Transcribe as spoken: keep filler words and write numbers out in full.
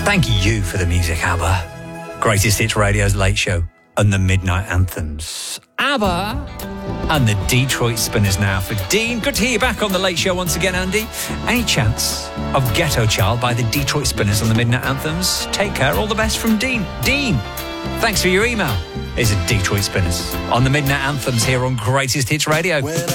Thank you for the music, ABBA. Greatest Hits Radio's Late Show and the Midnight Anthems. ABBA and the Detroit Spinners now for Dean. Good to hear you back on the Late Show once again, Andy. Any chance of Ghetto Child by the Detroit Spinners on the Midnight Anthems? Take care. All the best from Dean. Dean, thanks for your email. Is it Detroit Spinners on the Midnight Anthems here on Greatest Hits Radio?